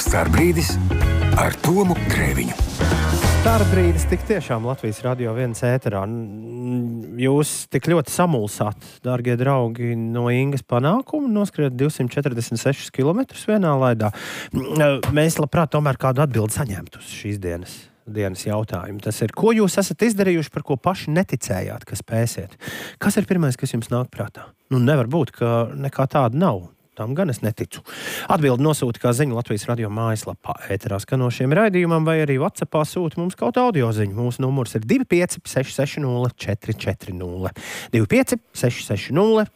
Starbrīdis ar Tomu Grēviņu. Starbrīdis tik tiešām Latvijas Radio 1 ēterā. Jūs tik ļoti samulsāt, dārgie draugi, no Ingas panākumu, noskriet 246 km vienā laidā. Mēs labprāt tomēr kādu atbildi saņemtu uz šīs dienas jautājumu. Tas ir, ko jūs esat izdarījuši, par ko paši neticējāt, ka spēsiet? Kas ir pirmais, kas jums nāk prātā? Nevar būt, ka nekā tāda nav. Tam gan es neticu. Atbildi nosūta kā ziņu Latvijas Radio mājaslapā ēterā skanošiem raidījumam vai arī WhatsAppā sūta mums kaut audio ziņu. Mūsu numurs ir 25 660 440. 25 660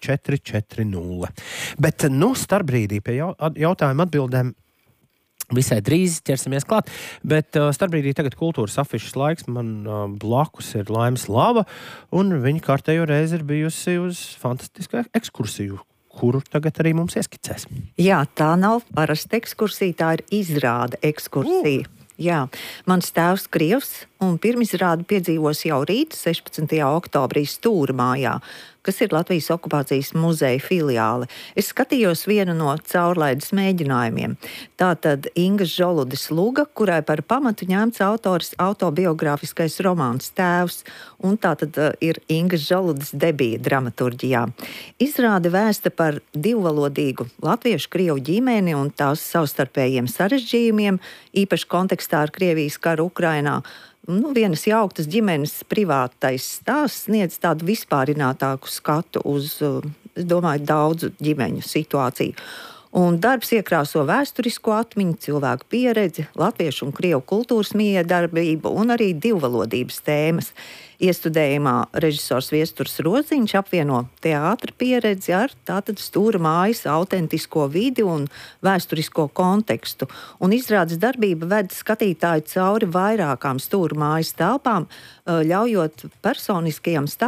440. Bet starpbrīdī pie jautājuma atbildēm visai drīz ķersimies klāt, bet starpbrīdī tagad kultūras afišas laiks. Man blakus ir Laimas Lava, un viņa kārtējo reizi ir bijusi uz fantastisku ekskursiju, kuru tagad arī mums ieskicēs. Jā, tā nav parasta ekskursija, tā ir izrāde ekskursija. Jā, mans tēvs Krievs, un pirmizrādi piedzīvos jau rīt, 16. oktobrī Stūrmājā, kas ir Latvijas okupācijas muzeja filiāle. Es skatījos vienu no caurlaides mēģinājumiem. Tātad Ingas Žoludes Luga, kurai par pamatu ņemts autors autobiogrāfiskais romāns Tēvs, un tātad ir Ingas Žoludes debija dramaturģijā. Izrāde vēsta par divvalodīgu latviešu-krievu ģimeni un tās savstarpējiem sarežģījumiem, īpaši kontekstā ar Krievijas karu Ukrainā. Vienas jauktas ģimenes privātais stāsts sniedz tādu vispārinātāku skatu uz, es domāju, daudzu ģimeņu situāciju. Un darbs iekrāso vēsturisko atmiņu, cilvēku pieredzi, latviešu un krievu kultūras miedarbību un arī divvalodības tēmas. Iestudējumā režisors Viesturs Roziņš apvieno teātra pieredzi ar tātad Stūrmājas autentisko vidi un vēsturisko kontekstu. Un izrādes darbība ved skatītāju cauri vairākām Stūrmājas telpām, ļaujot personiskajam stāstam